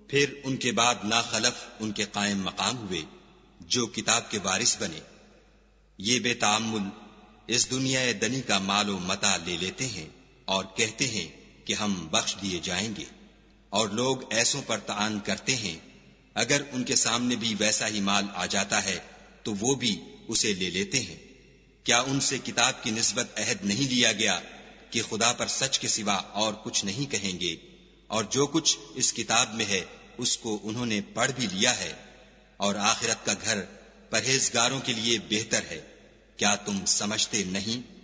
फिर उनके बाद लाखलफ उनके कायम मकाम हुए जो किताब के वारिस बने। ये बेतामुल इस दुनिया दनी का मालो मता ले लेते हैं और कहते हैं कि हम बख्श दिए जाएंगे, और लोग ऐसों पर तान करते हैं। अगर उनके सामने भी वैसा ही माल आ जाता है तो वो भी उसे ले लेते हैं। क्या उनसे किताब की निस्बत अहद नहीं लिया गया कि खुदा पर सच के सिवा और कुछ नहीं कहेंगे, और जो कुछ इस किताब में है उसको उन्होंने पढ़ भी लिया है, और आखिरत का घर परहेजगारों के लिए बेहतर है। क्या तुम समझते नहीं?